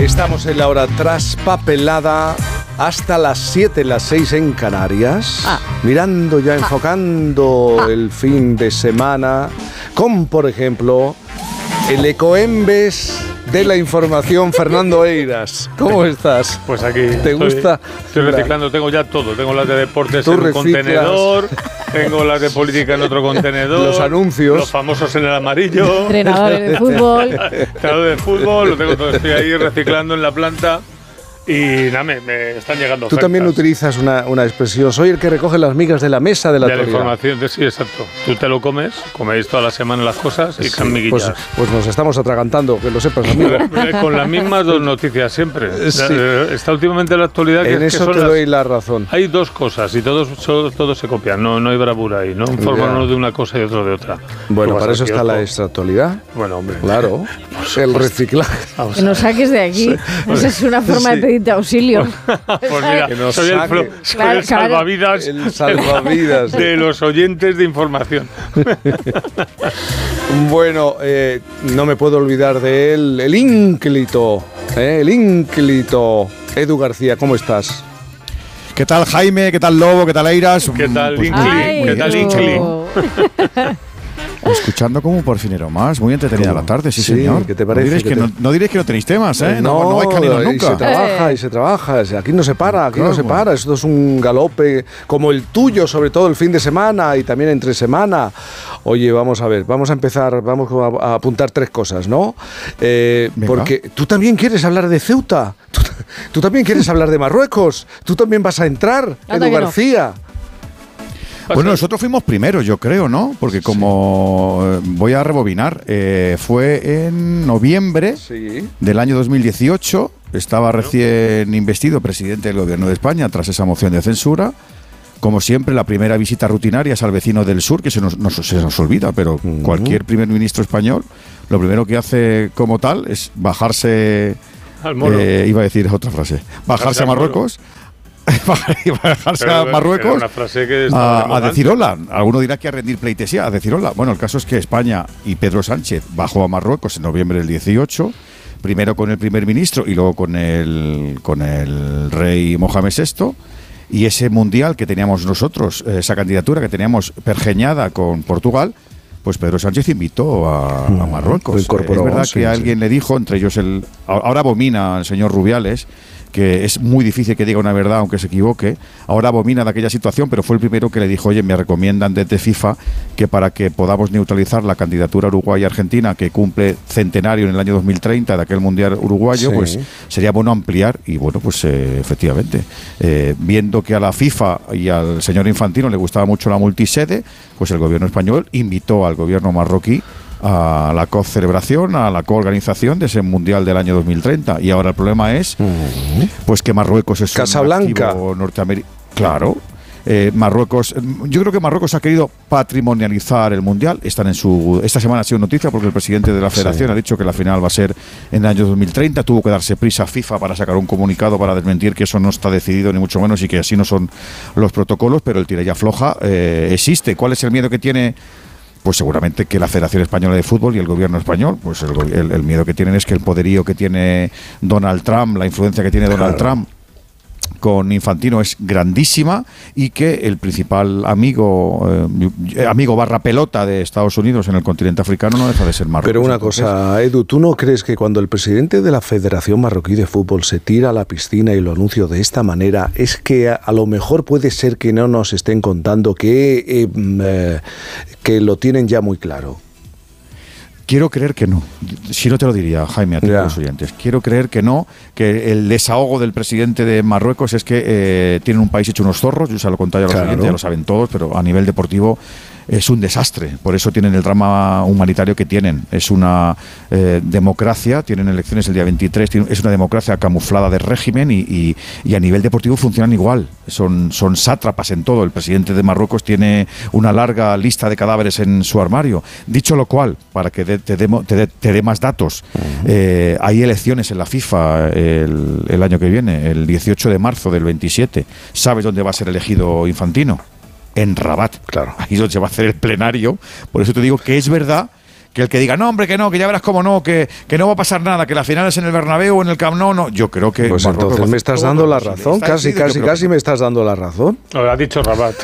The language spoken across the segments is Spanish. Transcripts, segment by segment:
Estamos en la hora traspapelada hasta las 7, las 6 en Canarias. Mirando ya, enfocando el fin de semana con, por ejemplo, el ecoembes de la información, Fernando Eiras. ¿Cómo estás? Pues aquí. ¿Te gusta? Estoy reciclando, tengo ya todo. Tengo las de deportes en un contenedor, tengo las de política en otro contenedor. Los anuncios. Los famosos en el amarillo. Entrenadores de fútbol. Entrenadores de fútbol, lo tengo todo. Estoy ahí reciclando en la planta. Y nada, me están llegando Tú ofertas. también utilizas una expresión. Soy el que recoge las migas de la mesa de la De la actualidad. información, sí, exacto. Tú te lo coméis toda la semana las cosas y son miguillas. Pues nos estamos atragantando, que lo sepas, amigo. Con las mismas dos noticias siempre. Sí. Está últimamente en la actualidad que En es que eso son te doy la razón. Hay dos cosas y todos se copian, no hay bravura ahí, ¿no? Informan uno de una cosa y otro de otra. Bueno, para eso está la extraactualidad. Bueno, hombre. Claro, el reciclaje. Que nos saques de aquí. Esa es una forma de pedirte auxilio. Pues mira, Que nos soy saque. el salvavidas, El salvavidas. de los oyentes de información. Bueno, no me puedo olvidar de él, el ínclito, Edu García, ¿cómo estás? ¿Qué tal, Jaime? ¿Qué tal, Lobo? ¿Qué tal, Eiras? ¿Qué tal, Pues Incli? Ay, ¿Qué tal, no. Incli? escuchando como un porfinero más, muy entretenida ¿Cómo? la tarde, sí, Sí, señor. ¿qué te parece? No diréis que no tenéis temas, ¿eh? No hay caninos y nunca. se trabaja, aquí no se para, Claro. esto es un galope como el tuyo, sobre todo el fin de semana y también entre semana. Oye, vamos a ver, vamos a empezar, vamos a apuntar 3 cosas, ¿no? Porque tú también quieres hablar de Ceuta, tú también quieres hablar de Marruecos, tú también vas a entrar, Anda Edu que no. García. Bueno, nosotros fuimos primeros, yo creo, ¿no? Porque como voy a rebobinar, fue en noviembre Sí. del año 2018, estaba recién investido presidente del Gobierno de España tras esa moción de censura. Como siempre, la primera visita rutinaria es al vecino del sur, que se nos olvida, pero cualquier primer ministro español, lo primero que hace como tal es bajarse, Al moro. iba a decir otra frase, bajarse a Marruecos. Bajarse a Marruecos Era una frase que estaba de a moda decir antes. hola. Alguno dirá que a rendir pleitesía, a decir hola. Bueno, el caso es que España y Pedro Sánchez bajó a Marruecos en noviembre del 18, primero con el primer ministro y luego con el rey Mohamed VI. Y ese mundial que teníamos nosotros, esa candidatura que teníamos pergeñada con Portugal, pues Pedro Sánchez invitó a Marruecos. Lo incorporó, Es verdad sí, que sí. alguien le dijo, entre ellos ahora abomina el señor Rubiales, que es muy difícil que diga una verdad aunque se equivoque, ahora abomina de aquella situación, pero fue el primero que le dijo, oye, me recomiendan desde FIFA que para que podamos neutralizar la candidatura Uruguay-Argentina, que cumple centenario en el año 2030 de aquel Mundial uruguayo, Sí. pues sería bueno ampliar, y bueno, pues efectivamente, viendo que a la FIFA y al señor Infantino le gustaba mucho la multisede, pues el gobierno español invitó al gobierno marroquí a la co-celebración, a la co-organización de ese Mundial del año 2030. Y ahora el problema es pues que Marruecos es Casablanca. un activo norteamericano. Claro. Marruecos, yo creo que Marruecos ha querido patrimonializar el Mundial. Esta semana ha sido noticia porque el presidente de la Federación ha dicho que la final va a ser en el año 2030. Tuvo que darse prisa FIFA para sacar un comunicado para desmentir que eso no está decidido ni mucho menos y que así no son los protocolos, pero el tira y afloja existe. ¿Cuál es el miedo que tiene? Pues seguramente que la Federación Española de Fútbol y el gobierno español, pues el miedo que tienen es que el poderío que tiene Donald Trump, la influencia que tiene Donald Trump con Infantino es grandísima y que el principal amigo barra pelota de Estados Unidos en el continente africano no deja de ser Marruecos. Pero una Entonces, cosa, Edu, ¿tú no crees que cuando el presidente de la Federación Marroquí de Fútbol se tira a la piscina y lo anuncia de esta manera, es que a lo mejor puede ser que no nos estén contando que lo tienen ya muy claro? quiero creer que no. Si no te lo diría, Jaime, a ti y a los oyentes. Quiero creer que no, que el desahogo del presidente de Marruecos es que tienen un país hecho unos zorros, yo se lo conté a los oyentes, ya lo saben todos, pero a nivel deportivo es un desastre. Por eso tienen el drama humanitario que tienen. Es una democracia, tienen elecciones el día 23, es una democracia camuflada de régimen y a nivel deportivo funcionan igual. Son sátrapas en todo. El presidente de Marruecos tiene una larga lista de cadáveres en su armario. Dicho lo cual, para que te dé más datos, hay elecciones en la FIFA el año que viene, el 18 de marzo del 27. ¿Sabes dónde va a ser elegido Infantino? En Rabat, claro. Ahí es donde se va a hacer el plenario. Por eso te digo que es verdad Que el que diga, no, hombre, que no, que ya verás cómo no, que no va a pasar nada, que la final es en el Bernabéu o en el Camp Nou, no. Yo creo que... Pues entonces me estás dando la razón, casi me estás dando la razón. Lo ha dicho Rabat.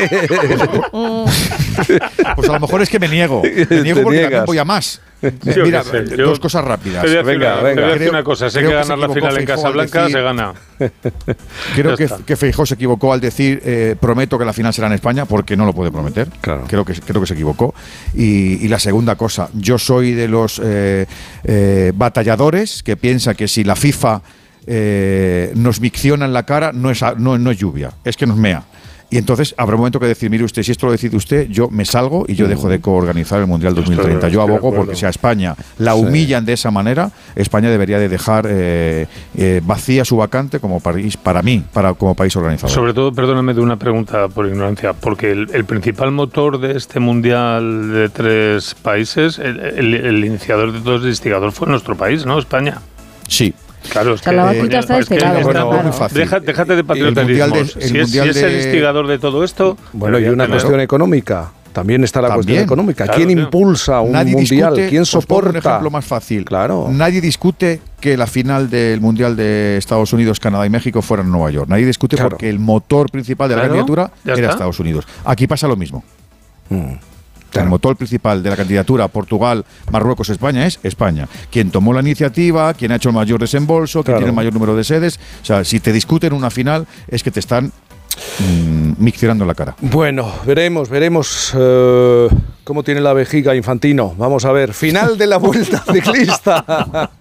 Pues a lo mejor es que me niego porque también voy a más. Mira, dos cosas rápidas. Venga. Te voy a decir una cosa, sé que ganar la final en Casablanca se gana. Creo que Feijóo se equivocó al decir prometo que la final será en España, porque no lo puede prometer. Claro. Creo que se equivocó. Y la segunda cosa, yo soy de los batalladores que piensa que si la FIFA nos micciona en la cara, no es lluvia, es que nos mea. Y entonces habrá un momento que decir, mire usted, si esto lo decide usted, yo me salgo y yo dejo de coorganizar el Mundial 2030. Yo abogo porque si a España la humillan de esa manera, España debería de dejar vacía su vacante como país, como país organizador. Sobre todo, perdóname de una pregunta por ignorancia, porque el principal motor de este Mundial de 3 países, el iniciador de todo el instigador fue nuestro país, ¿no? España. Sí. Claro, es que la vaquita está de este lado. Muy fácil. Déjate de patriotismo. Si es el instigador de todo esto... Bueno, y una cuestión económica. También está la cuestión económica. Claro, ¿Quién impulsa un mundial? ¿Quién soporta? Un ejemplo más fácil. Claro. Nadie discute que la final del mundial de Estados Unidos, Canadá y México fuera en Nueva York. Nadie discute porque el motor principal de la candidatura era Estados Unidos. Aquí pasa lo mismo. El motor principal de la candidatura Portugal, Marruecos, España es España. Quien tomó la iniciativa, quien ha hecho el mayor desembolso, quien tiene el mayor número de sedes. O sea, si te discuten una final es que te están miccionando la cara. Bueno, veremos cómo tiene la vejiga Infantino. Vamos a ver. Final de la Vuelta Ciclista.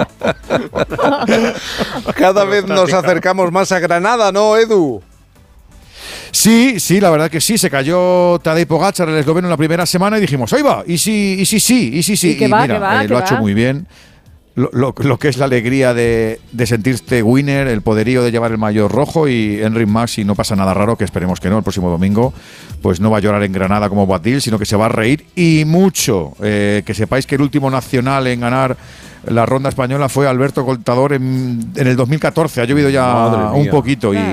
Cada vez nos acercamos más a Granada, ¿no, Edu? Sí, la verdad que sí. Se cayó Tadej Pogačar, el esloveno, en la primera semana y dijimos, ahí va, y sí. Y mira, lo ha hecho muy bien. Lo que es la alegría de sentirte winner, el poderío de llevar el maillot rojo, y Enric Mas, si no pasa nada raro, que esperemos que no, el próximo domingo, pues no va a llorar en Granada como Boadil, sino que se va a reír y mucho. Que sepáis que el último nacional en ganar la ronda española fue Alberto Contador en el 2014. Ha llovido ya un poquito y